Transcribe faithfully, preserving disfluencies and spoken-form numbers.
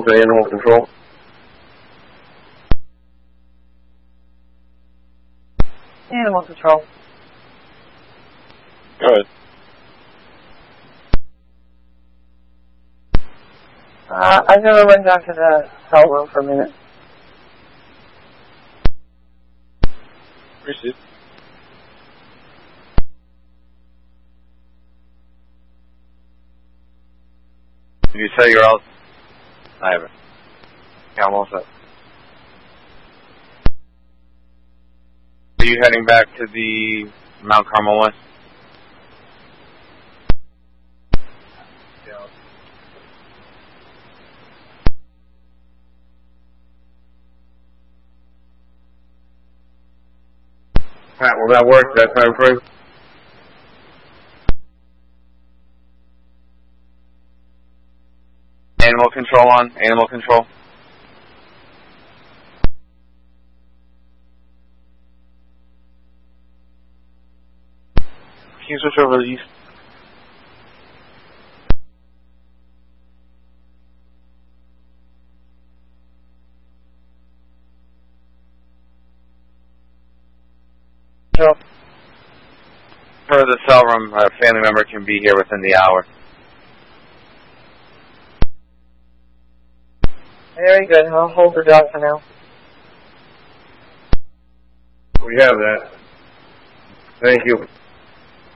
to animal control. Animal control. Good. Uh, I'm going to run down to the cell room for a minute. Receive. Did you say you're out? I haven't. Yeah, I'm all set. Are you heading back to the Mount Carmel West? Yeah. Pat, will that work, that time frame? Animal control on. Animal control. Can you switch over to the east? Sure. For the cell room, a family member can be here within the hour. Very good. I'll hold the dog for now. We have that. Thank you.